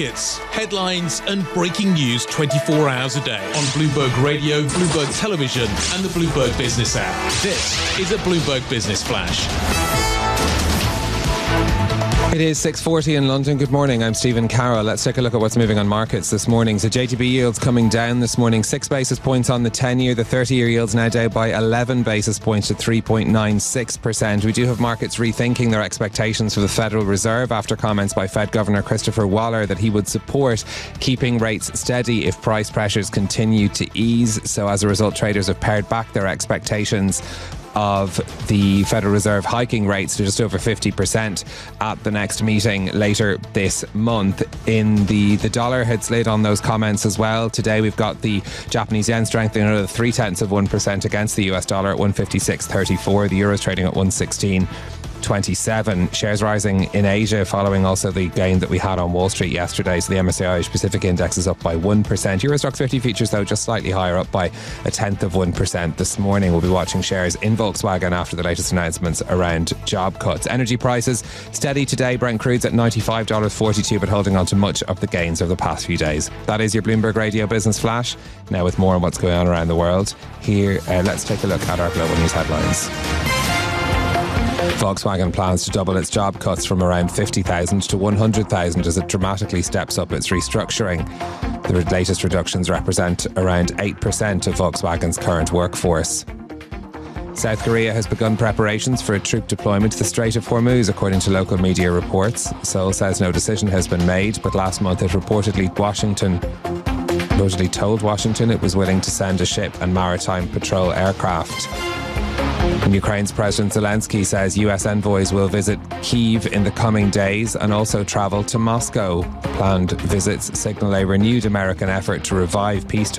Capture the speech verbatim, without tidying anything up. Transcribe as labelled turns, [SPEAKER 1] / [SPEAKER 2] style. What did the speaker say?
[SPEAKER 1] markets, headlines and breaking news twenty-four hours a day on Bloomberg Radio, Bloomberg Television and the Bloomberg Business app. This is a Bloomberg Business Flash.
[SPEAKER 2] It is six forty in London. Good morning, I'm Stephen Carroll. Let's take a look at what's moving on markets this morning. So J T B yields coming down this morning, six basis points on the ten-year. The thirty-year yields now down by eleven basis points to three point nine six percent. We do have markets rethinking their expectations for the Federal Reserve after comments by Fed Governor Christopher Waller that he would support keeping rates steady if price pressures continue to ease. So as a result, traders have pared back their expectations of the Federal Reserve hiking rates to just over fifty percent at the next meeting later this month. In the, the dollar had slid on those comments as well. Today we've got the Japanese yen strengthening another three tenths of one percent against the U S dollar at one fifty-six thirty-four. The euro is trading at one sixteen twenty-seven. Shares rising in Asia following also the gain that we had on Wall Street yesterday. So the M S C I Asia Pacific Index is up by one percent. Euro Stoxx fifty futures though just slightly higher, up by a tenth of one percent this morning. We'll be watching shares in Volkswagen after the latest announcements around job cuts. Energy prices steady today. Brent crude's at ninety-five dollars forty-two but holding on to much of the gains of the past few days. That is your Bloomberg Radio Business Flash. Now with more on what's going on around the world. Here, uh, let's take a look at our global news headlines. Volkswagen plans to double its job cuts from around fifty thousand to one hundred thousand as it dramatically steps up its restructuring. The latest reductions represent around eight percent of Volkswagen's current workforce. South Korea has begun preparations for a troop deployment to the Strait of Hormuz, according to local media reports. Seoul says no decision has been made, but last month it reportedly Washington reportedly told Washington it was willing to send a ship and maritime patrol aircraft. And Ukraine's President Zelensky says U S envoys will visit Kyiv in the coming days and also travel to Moscow. The planned visits signal a renewed American effort to revive peace